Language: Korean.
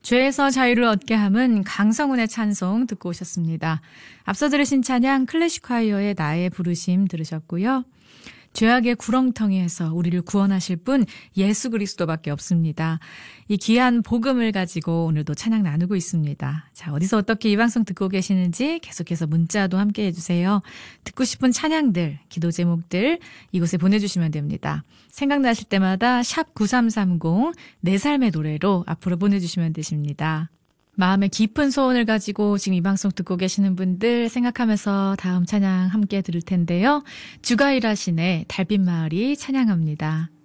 죄에서 자유를 얻게 함은 강성훈의 찬송 듣고 오셨습니다. 앞서 들으신 찬양 클래식콰이어의 나의 부르심 들으셨고요. 죄악의 구렁텅이에서 우리를 구원하실 분 예수 그리스도밖에 없습니다. 이 귀한 복음을 가지고 오늘도 찬양 나누고 있습니다. 자, 어디서 어떻게 이 방송 듣고 계시는지 계속해서 문자도 함께 해주세요. 듣고 싶은 찬양들, 기도 제목들 이곳에 보내주시면 됩니다. 생각나실 때마다 샵 9330 내 삶의 노래로 앞으로 보내주시면 되십니다. 마음의 깊은 소원을 가지고 지금 이 방송 듣고 계시는 분들 생각하면서 다음 찬양 함께 들을 텐데요. 주가 일하시네 달빛마을이 찬양합니다.